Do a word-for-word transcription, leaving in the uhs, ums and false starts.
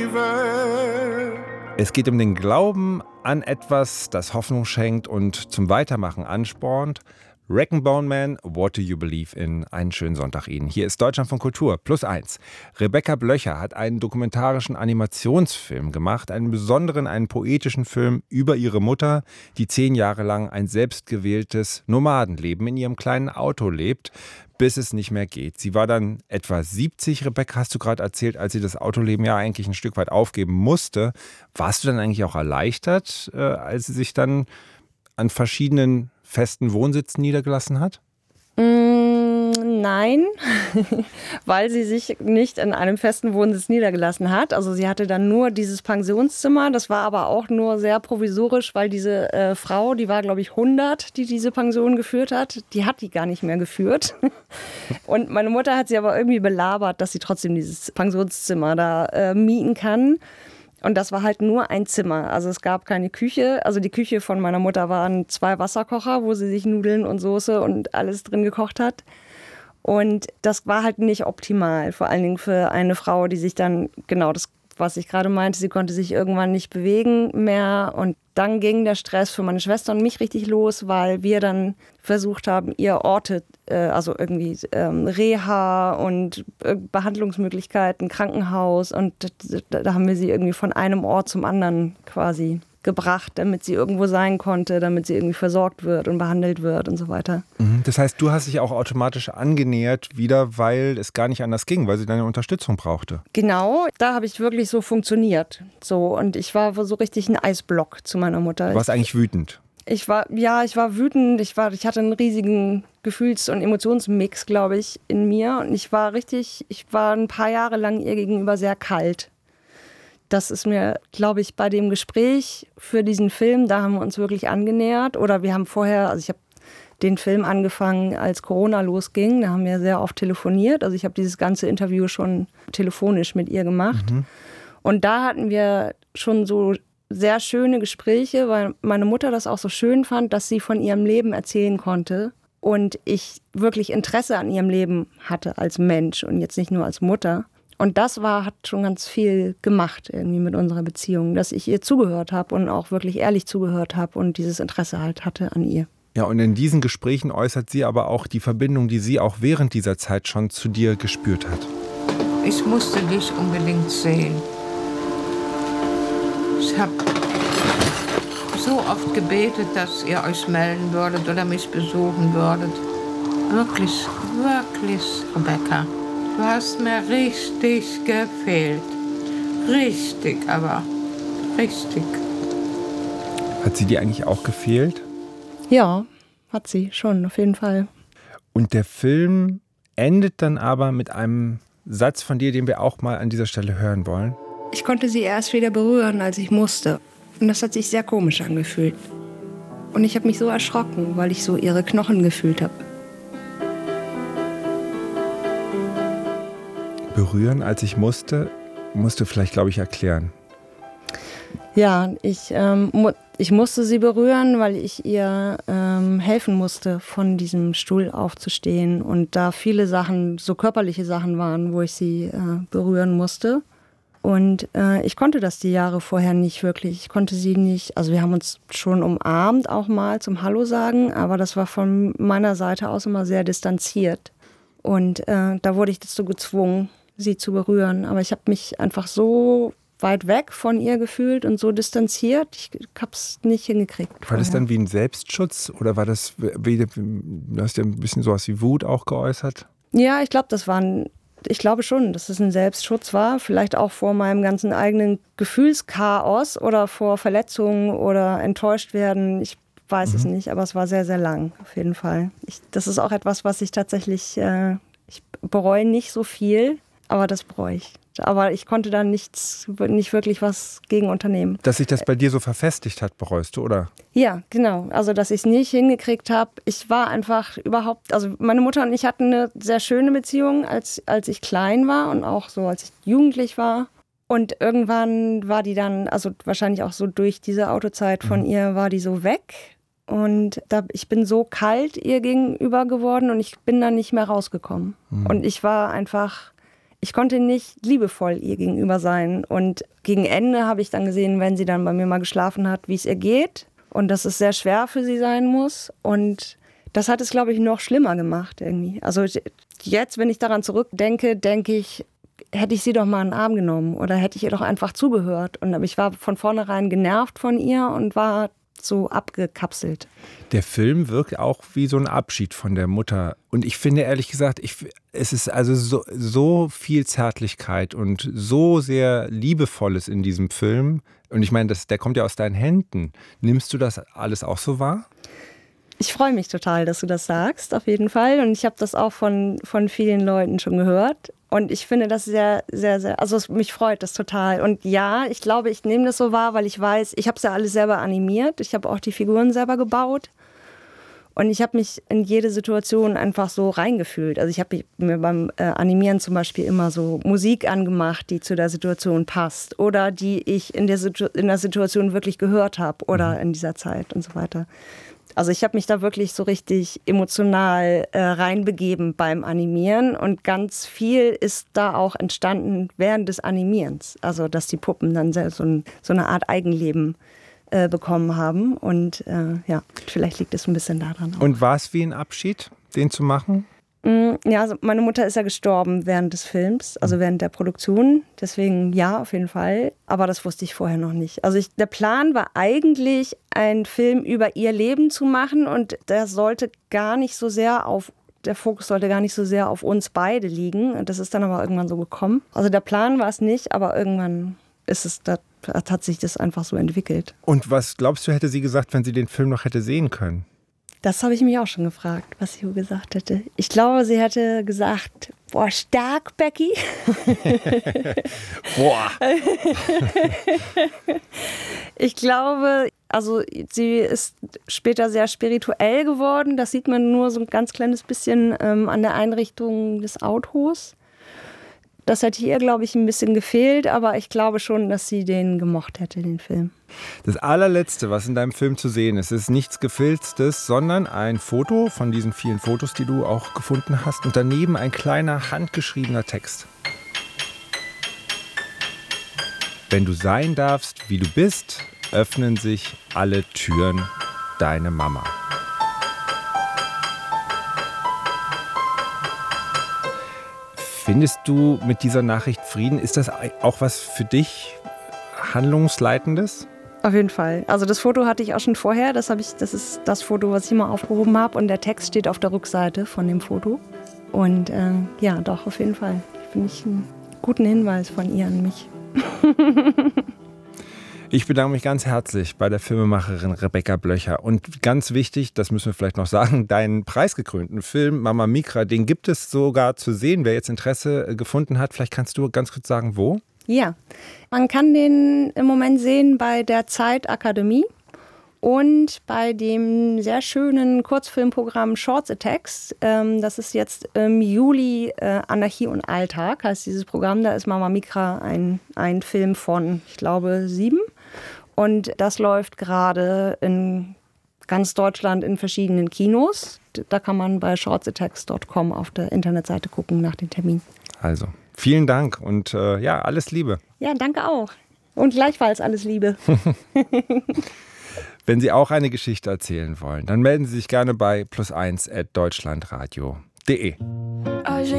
believer. Es geht um den Glauben an etwas, das Hoffnung schenkt und zum Weitermachen anspornt. Rag and Bone Man, What Do You Believe in? Einen schönen Sonntag Ihnen. Hier ist Deutschland von Kultur, plus eins. Rebecca Blöcher hat einen dokumentarischen Animationsfilm gemacht, einen besonderen, einen poetischen Film über ihre Mutter, die zehn Jahre lang ein selbstgewähltes Nomadenleben in ihrem kleinen Auto lebt, bis es nicht mehr geht. Sie war dann etwa siebzig, Rebecca, hast du gerade erzählt, als sie das Autoleben ja eigentlich ein Stück weit aufgeben musste. Warst du dann eigentlich auch erleichtert, äh, als sie sich dann an verschiedenen festen Wohnsitzen niedergelassen hat? Mm, nein, weil sie sich nicht in einem festen Wohnsitz niedergelassen hat. Also sie hatte dann nur dieses Pensionszimmer. Das war aber auch nur sehr provisorisch, weil diese äh, Frau, die war glaube ich hundert, die diese Pension geführt hat, die hat die gar nicht mehr geführt. Und meine Mutter hat sie aber irgendwie belabert, dass sie trotzdem dieses Pensionszimmer da äh, mieten kann. Und das war halt nur ein Zimmer. Also es gab keine Küche. Also die Küche von meiner Mutter waren zwei Wasserkocher, wo sie sich Nudeln und Soße und alles drin gekocht hat. Und das war halt nicht optimal. Vor allen Dingen für eine Frau, die sich dann, genau das, was ich gerade meinte, sie konnte sich irgendwann nicht bewegen mehr. Und dann ging der Stress für meine Schwester und mich richtig los, weil wir dann versucht haben, ihr Orte, äh, also irgendwie ähm, Reha und äh, Behandlungsmöglichkeiten, Krankenhaus. Und da, da haben wir sie irgendwie von einem Ort zum anderen quasi gebracht, damit sie irgendwo sein konnte, damit sie irgendwie versorgt wird und behandelt wird und so weiter. Das heißt, du hast dich auch automatisch angenähert wieder, weil es gar nicht anders ging, weil sie deine Unterstützung brauchte. Genau, da habe ich wirklich so funktioniert. So, und ich war so richtig ein Eisblock zu meiner Mutter. Du warst eigentlich wütend. Ich war, ja, ich war wütend. Ich war, ich hatte einen riesigen Gefühls- und Emotionsmix, glaube ich, in mir. Und ich war richtig, ich war ein paar Jahre lang ihr gegenüber sehr kalt. Das ist mir, glaube ich, bei dem Gespräch für diesen Film, da haben wir uns wirklich angenähert. Oder wir haben vorher, also ich habe den Film angefangen, als Corona losging. Da haben wir sehr oft telefoniert. Also ich habe dieses ganze Interview schon telefonisch mit ihr gemacht. Mhm. Und da hatten wir schon so sehr schöne Gespräche, weil meine Mutter das auch so schön fand, dass sie von ihrem Leben erzählen konnte. Und ich wirklich Interesse an ihrem Leben hatte als Mensch und jetzt nicht nur als Mutter. Und das war, hat schon ganz viel gemacht irgendwie mit unserer Beziehung, dass ich ihr zugehört habe und auch wirklich ehrlich zugehört habe und dieses Interesse halt hatte an ihr. Ja, und in diesen Gesprächen äußert sie aber auch die Verbindung, die sie auch während dieser Zeit schon zu dir gespürt hat. Ich musste dich unbedingt sehen. Ich habe so oft gebetet, dass ihr euch melden würdet oder mich besuchen würdet. Wirklich, wirklich, Rebecca. Du hast mir richtig gefehlt. Richtig, aber richtig. Hat sie dir eigentlich auch gefehlt? Ja, hat sie schon, auf jeden Fall. Und der Film endet dann aber mit einem Satz von dir, den wir auch mal an dieser Stelle hören wollen. Ich konnte sie erst wieder berühren, als ich musste. Und das hat sich sehr komisch angefühlt. Und ich habe mich so erschrocken, weil ich so ihre Knochen gefühlt habe. Berühren, als ich musste, musste vielleicht, glaube ich, erklären. Ja, ich, ähm, mu- ich musste sie berühren, weil ich ihr ähm, helfen musste, von diesem Stuhl aufzustehen. Und da viele Sachen, so körperliche Sachen waren, wo ich sie äh, berühren musste. Und äh, ich konnte das die Jahre vorher nicht wirklich. Ich konnte sie nicht, also wir haben uns schon umarmt auch mal zum Hallo sagen, aber das war von meiner Seite aus immer sehr distanziert. Und äh, da wurde ich dazu gezwungen, sie zu berühren. Aber ich habe mich einfach so weit weg von ihr gefühlt und so distanziert. Ich habe es nicht hingekriegt. War vorher. das dann wie ein Selbstschutz oder war das, wie, du hast ja ein bisschen sowas wie Wut auch geäußert? Ja, ich glaube, das war ein, ich glaube schon, dass es ein Selbstschutz war. Vielleicht auch vor meinem ganzen eigenen Gefühlschaos oder vor Verletzungen oder enttäuscht werden. Ich weiß mhm. es nicht, aber es war sehr, sehr lang, auf jeden Fall. Ich, das ist auch etwas, was ich tatsächlich, äh, ich bereue nicht so viel, aber das bereue ich. Aber ich konnte da nichts, nicht wirklich was gegen unternehmen. Dass sich das bei dir so verfestigt hat, bereust du, oder? Ja, genau. Also, dass ich es nicht hingekriegt habe. Ich war einfach überhaupt, also meine Mutter und ich hatten eine sehr schöne Beziehung, als, als ich klein war und auch so, als ich jugendlich war. Und irgendwann war die dann, also wahrscheinlich auch so durch diese Autozeit von mhm. ihr, war die so weg. Und da, ich bin so kalt ihr gegenüber geworden und ich bin da nicht mehr rausgekommen. Mhm. Und ich war einfach ich konnte nicht liebevoll ihr gegenüber sein. Und gegen Ende habe ich dann gesehen, wenn sie dann bei mir mal geschlafen hat, wie es ihr geht und dass es sehr schwer für sie sein muss. Und das hat es, glaube ich, noch schlimmer gemacht irgendwie. Also jetzt, wenn ich daran zurückdenke, denke ich, hätte ich sie doch mal in den Arm genommen oder hätte ich ihr doch einfach zugehört. Und ich war von vornherein genervt von ihr und war so abgekapselt. Der Film wirkt auch wie so ein Abschied von der Mutter. Und ich finde ehrlich gesagt, ich, es ist also so, so viel Zärtlichkeit und so sehr Liebevolles in diesem Film. Und ich meine, das, der kommt ja aus deinen Händen. Nimmst du das alles auch so wahr? Ich freue mich total, dass du das sagst, auf jeden Fall. Und ich habe das auch von, von vielen Leuten schon gehört. Und ich finde das sehr, sehr, sehr, also es, mich freut das total. Und ja, ich glaube, ich nehme das so wahr, weil ich weiß, ich habe es ja alles selber animiert. Ich habe auch die Figuren selber gebaut. Und ich habe mich in jede Situation einfach so reingefühlt. Also ich habe mir beim äh, Animieren zum Beispiel immer so Musik angemacht, die zu der Situation passt. Oder die ich in der, Situ- in der Situation wirklich gehört habe oder mhm. in dieser Zeit und so weiter. Also ich habe mich da wirklich so richtig emotional äh, reinbegeben beim Animieren und ganz viel ist da auch entstanden während des Animierens. Also dass die Puppen dann so, ein, so eine Art Eigenleben äh, bekommen haben und äh, ja, vielleicht liegt es ein bisschen daran auch. Und war es wie ein Abschied, den zu machen? Ja, also meine Mutter ist ja gestorben während des Films, also während der Produktion. Deswegen ja, auf jeden Fall. Aber das wusste ich vorher noch nicht. Also ich, der Plan war eigentlich, einen Film über ihr Leben zu machen. Und der sollte gar nicht so sehr auf, der Fokus sollte gar nicht so sehr auf uns beide liegen. Und das ist dann aber irgendwann so gekommen. Also der Plan war es nicht, aber irgendwann ist es, da hat sich das einfach so entwickelt. Und was glaubst du, hätte sie gesagt, wenn sie den Film noch hätte sehen können? Das habe ich mich auch schon gefragt, was sie gesagt hätte. Ich glaube, sie hätte gesagt, boah, stark, Becky. Boah. Ich glaube, also sie ist später sehr spirituell geworden. Das sieht man nur so ein ganz kleines bisschen ähm, an der Einrichtung des Autos. Das hätte ihr, glaube ich, ein bisschen gefehlt, aber ich glaube schon, dass sie den gemocht hätte, den Film. Das allerletzte, was in deinem Film zu sehen ist, ist nichts Gefilztes, sondern ein Foto von diesen vielen Fotos, die du auch gefunden hast und daneben ein kleiner handgeschriebener Text. Wenn du sein darfst, wie du bist, öffnen sich alle Türen, deine Mama. Findest du mit dieser Nachricht Frieden? Ist das auch was für dich Handlungsleitendes? Auf jeden Fall. Also das Foto hatte ich auch schon vorher. Das, habe ich, das ist das Foto, was ich immer aufgehoben habe. Und der Text steht auf der Rückseite von dem Foto. Und äh, ja, doch, auf jeden Fall. Finde ich einen guten Hinweis von ihr an mich. Ich bedanke mich ganz herzlich bei der Filmemacherin Rebecca Blöcher. Und ganz wichtig, das müssen wir vielleicht noch sagen, deinen preisgekrönten Film Mama Micra, den gibt es sogar zu sehen. Wer jetzt Interesse gefunden hat, vielleicht kannst du ganz kurz sagen, wo? Ja, man kann den im Moment sehen bei der Zeit Akademie und bei dem sehr schönen Kurzfilmprogramm Shorts Attacks. Das ist jetzt im Juli Anarchie und Alltag, heißt dieses Programm. Da ist Mama Micra ein, ein Film von, ich glaube, sieben. Und das läuft gerade in ganz Deutschland in verschiedenen Kinos. Da kann man bei shorts attacks punkt com auf der Internetseite gucken nach dem Termin. Also, vielen Dank und äh, ja, alles Liebe. Ja, danke auch. Und gleichfalls alles Liebe. Wenn Sie auch eine Geschichte erzählen wollen, dann melden Sie sich gerne bei plus eins at deutschlandradio punkt de.